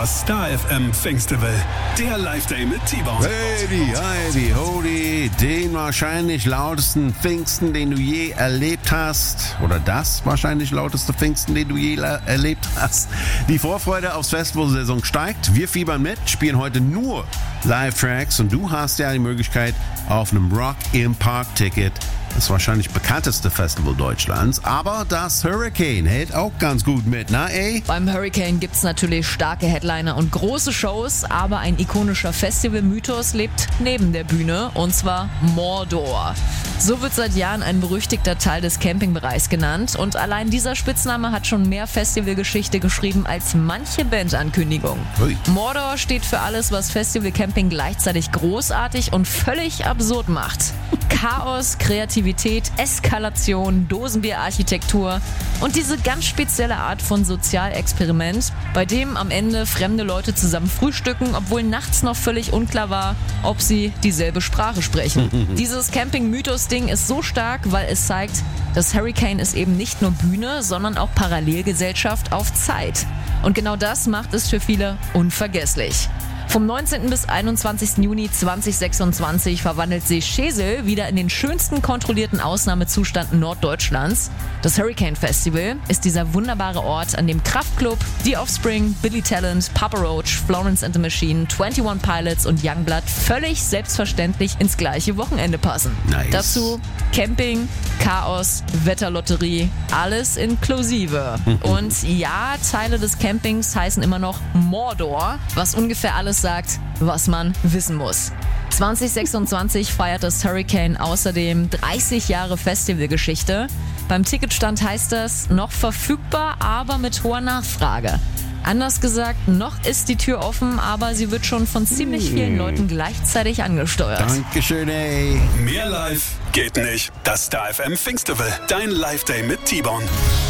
Das Star FM Pfingstfestival. Der Live-Day mit T-Bone. Heidi, Hodi, den wahrscheinlich lautesten Pfingsten, den du je erlebt hast. Oder das wahrscheinlich lauteste Pfingsten, den du je erlebt hast. Die Vorfreude aufs Festivalsaison steigt. Wir fiebern mit, spielen heute nur Live-Tracks und du hast ja die Möglichkeit auf einem Rock im Park-Ticket. Das wahrscheinlich bekannteste Festival Deutschlands, aber das Hurricane hält auch ganz gut mit, na ey? Beim Hurricane gibt's natürlich starke Headliner und große Shows, aber ein ikonischer Festival-Mythos lebt neben der Bühne, und zwar Mordor. So wird seit Jahren ein berüchtigter Teil des Campingbereichs genannt, und allein dieser Spitzname hat schon mehr Festivalgeschichte geschrieben als manche Bandankündigung. Ui. Mordor steht für alles, was Festival-Camping gleichzeitig großartig und völlig absurd macht. Chaos, Kreativität, Eskalation, Dosenbierarchitektur und diese ganz spezielle Art von Sozialexperiment, bei dem am Ende fremde Leute zusammen frühstücken, obwohl nachts noch völlig unklar war, ob sie dieselbe Sprache sprechen. Dieses Camping-Mythos-Ding ist so stark, weil es zeigt, das Hurricane ist eben nicht nur Bühne, sondern auch Parallelgesellschaft auf Zeit. Und genau das macht es für viele unvergesslich. Vom 19. bis 21. Juni 2026 verwandelt sich Schesel wieder in den schönsten kontrollierten Ausnahmezustand Norddeutschlands. Das Hurricane Festival ist dieser wunderbare Ort, an dem Kraftklub, The Offspring, Billy Talent, Papa Roach, Florence and the Machine, 21 Pilots und Youngblood völlig selbstverständlich ins gleiche Wochenende passen. Nice. Dazu Camping, Chaos, Wetterlotterie, alles inklusive. Und ja, Teile des Campings heißen immer noch Mordor, was ungefähr alles sagt, was man wissen muss. 2026 feiert das Hurricane außerdem 30 Jahre Festivalgeschichte. Beim Ticketstand heißt das, noch verfügbar, aber mit hoher Nachfrage. Anders gesagt, noch ist die Tür offen, aber sie wird schon von ziemlich vielen Leuten gleichzeitig angesteuert. Dankeschön, ey. Mehr live geht nicht. Das Star FM Pfingstfestival. Dein Live-Day mit T-Bone.